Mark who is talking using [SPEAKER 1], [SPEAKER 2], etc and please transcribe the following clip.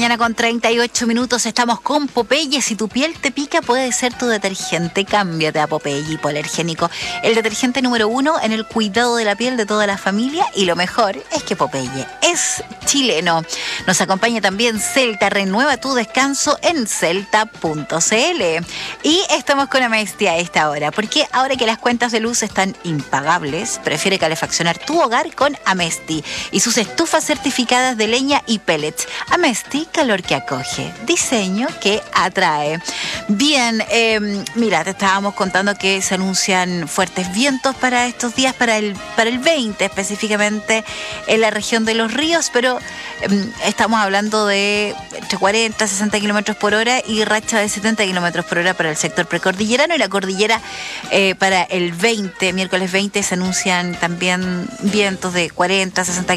[SPEAKER 1] mañana con 38 minutos. Estamos con Popeye. Si tu piel te pica, puede ser tu detergente. Cámbiate a Popeye hipoalergénico. El detergente número 1 en el cuidado de la piel de toda la familia. Y lo mejor es que Popeye es chileno. Nos acompaña también Celta. Renueva tu descanso en celta.cl. Y estamos con Amesti a esta hora. Porque ahora que las cuentas de luz están impagables, prefiere calefaccionar tu hogar con Amesti y sus estufas certificadas de leña y pellets. Amesti, calor que acoge, diseño que atrae. Bien, mira, te estábamos contando que se anuncian fuertes vientos para estos días, para el 20 específicamente en la región de Los Ríos, pero estamos hablando de entre 40 a 60 kilómetros por hora y racha de 70 kilómetros por hora para el sector precordillerano, y la cordillera para el 20, miércoles 20, se anuncian también vientos de 40 a 60